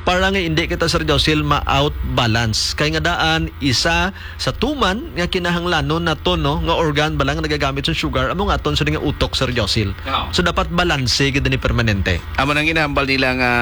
para nga hindi kita Sir Josil ma-out balance. Kaya nga daan isa sa tuman nga kinahanglanon naton no nga organ balang nagagamit sa sugar amo nga aton sa nga utok Sir Josil. So dapat balanse gid ni permanente. Amo nang ginahambal nila nga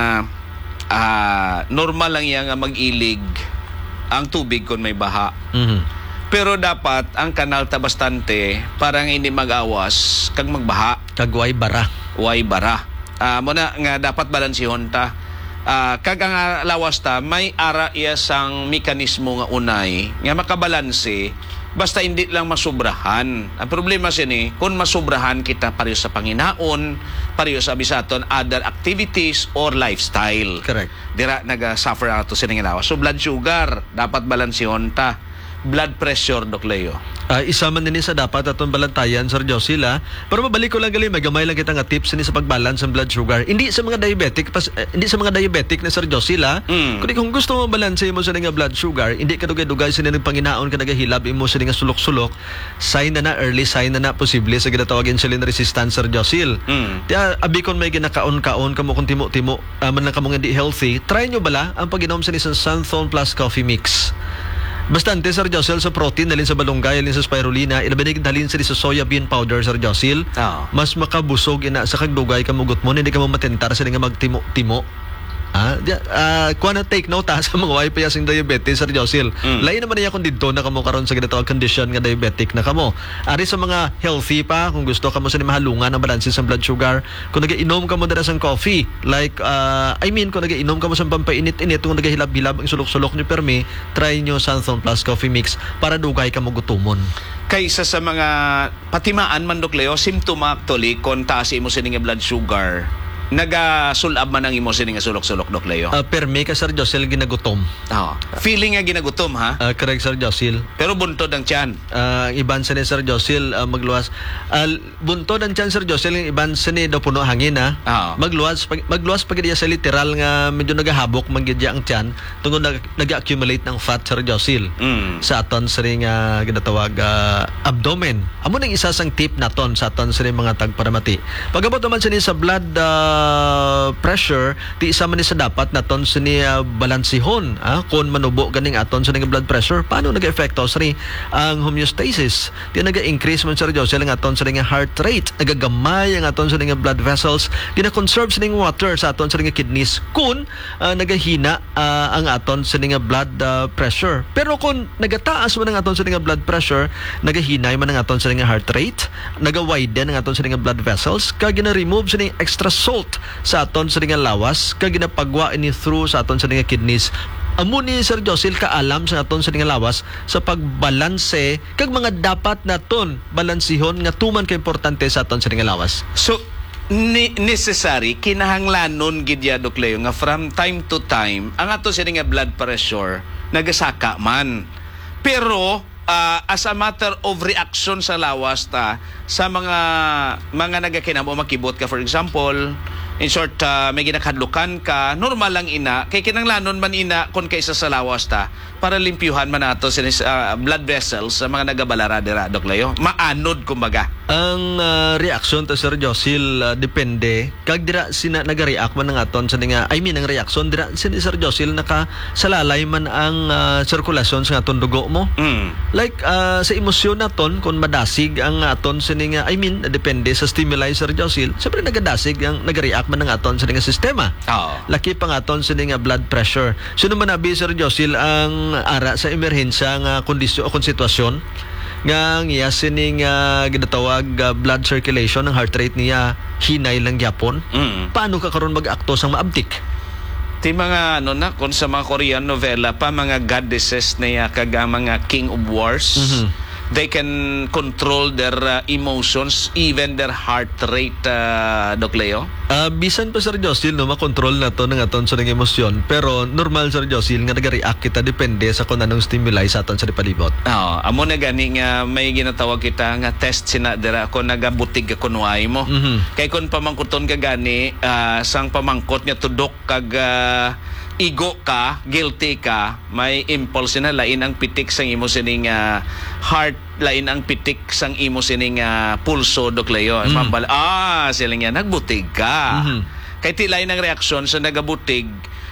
normal lang yang mag-ilig ang tubig kung may baha. Pero dapat ang kanal ta bastante para nga hindi mag-awas kag magbaha. Kag way bara. Way bara. Muna nga dapat balansihon ta. Kag ang lawas ta may ara iya sang mekanismo nga unay nga makabalanse basta hindi lang masubrahan. Ang problema sini kung masubrahan kita pareho sa panginaon, pareho sa bisaton other activities or lifestyle. Correct. Dira naga-suffer ato sini nga lawas. So blood sugar dapat balansihon ta. Blood pressure, Doc Leo. Isa man din sa dapat atong balantayan, Sir Josil, pero mabalik ko lang gali, may gamay lang kita nga tips ni sa pagbalance ng blood sugar. Hindi sa mga diabetic, hindi sa mga diabetic na Sir Josil, kundi kung gusto mo balanse mo sa nga blood sugar, hindi ka dugay-dugay sa ng panginaon ka nagahilab imo sa nga sulok-sulok, sign na early sign na posible sa ginatawag insulin resistance, Sir Josil. Kaya abi kon may ginakaon-kaon kamo kung timo-timo, man lang kamo nga di healthy, try nyo bala ang pag-inom sa isang Sunthorn Plus Coffee Mix. Bastante Sir Josil sa protein dalhin sa balunggay, dalhin sa spirulina, ilabinig dalhin sa soya bean powder Sir Josil. Mas makabusog ina sa kagdugay kamugot mo, hindi ka mo matentar sa nga magtimo-timo. Kuha na take note sa mga wifi asing diabetes Sir Josil. Lain naman niya kung dito na kamo karon sa ginatawag condition nga diabetic na kamo. Ari sa mga healthy pa, kung gusto kamo sa mahalungan ang balanse sa blood sugar, kung nagainom kamo dira sang coffee, like kung nagainom kamo sa pampainit-init, kung nagahilab-hilab ang sulok-sulok ni permi, try nyo Sunthorn Plus Coffee Mix para dugay kamo gutumon. Kaysa sa mga patimaan man Doc Leo, symptoma actually kung taas imo sa nga blood sugar, nagasulab man ang imo nga sulok-sulok Doc Leo. Permi ka Sir Josil ginagutom. Feeling nga ginagutom ha? Correct Sir Josil. Pero buntod ang tiyan. Iban sa ni Sir Josil magluwas. Buntod ang tiyan Sir Josil, iban sa ni daw puno hangin ha. Magluwas pag diya sa literal nga medyo nagahabok magidya ang tiyan tungod nag-accumulate ng fat Sir Josil. Sa aton sa nga ginatawag abdomen. Amo nang isa sang tip naton sa aton sa mga tagparamati. Pagabot naman sa ni sa blood pressure, ti isa man ni sa dapat naton sa ni balansihon kung manubo ganing aton sa nga blood pressure, paano nag-efekto sa ni ang homeostasis? Ti naga-increase man Sir Josil ang aton sa nga heart rate, nagagamay ang aton sa nga blood vessels, ti na-conserve sa nga water sa aton sa nga kidneys kung nagahina ang aton sa nga blood pressure. Pero kung nagataas man ang aton sa nga blood pressure, nagahinay man ang aton sa nga heart rate, naga-widen ang aton sa nga blood vessels, kag gina-remove sa nga extra salt sa aton sa nga lawas, kag ginapagwa ini through sa aton sa nga kidneys. Amo ni Sir Josil kaalam sa aton sa nga lawas sa pagbalanse kag mga dapat naton balansihon nga tuman ka importante sa aton sa nga lawas. So necessary kinahanglanon gid ya Doc Leo nga from time to time ang ato sa nga blood pressure nagasaka man. Pero as a matter of reaction sa lawas ta sa mga nagakinamo makibot ka, for example, in short, may ginakadlukan ka, normal lang ina, kay kinanglanon man ina kung kaysa sa lawas ta, para limpyuhan man nato sa blood vessels sa mga nagabalara dira Doc Leo. Maanod kumbaga. Ang reaction to Sir Josil depende kag dira sina nagareact man ng aton sa nga ang reaction dira si Sir Josil nakasalalay man ang sirkulasyon sa aton dugo mo. Like sa emosyon naton kung madasig ang aton sa nga depende sa stimuli Sir Josil, siyempre nagadasig ang nagareact man ng aton sa nga sistema. Laki pang aton sa nga blood pressure. Sino man abi Sir Josil ang ara sa emerhensya nga kondisyon o sitwasyon nga iya sining ginatawag blood circulation ng heart rate niya hinay lang gyapon. Paano ka karon mag-akto sang maabtik? Ti mga kung sa mga Korean novela pa mga goddesses na kag mga king of wars. They can control their emotions, even their heart rate, Doc Leo? Bisan pa Sir Josil, makontrol na to ng aton sa ng emosyon. Pero normal Sir Josil, nga nag-react kita depende sa kung anong stimuli sa aton sa palibot. Amo na gani nga may ginatawag kita nga test sina dira kung nagabutig ka kunway mo. Kay kung pamangkuton ka gani, sang pamangkot niya tudok kag igo ka, guilty ka, may impulse na lain ang pitik sang imo sining heart, lain ang pitik sang imo sining pulso Doc Leo. Sila nga nagbutig ka. Kay ti lain ang reaksyon sa nagabutig